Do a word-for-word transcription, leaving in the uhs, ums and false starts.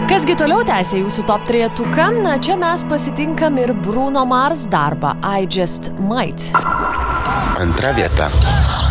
Kasgi toliau tęsia jūsų top trejetuką? Na, čia mes pasitinkam ir Bruno Mars darbą I Just Might. Antra vieta.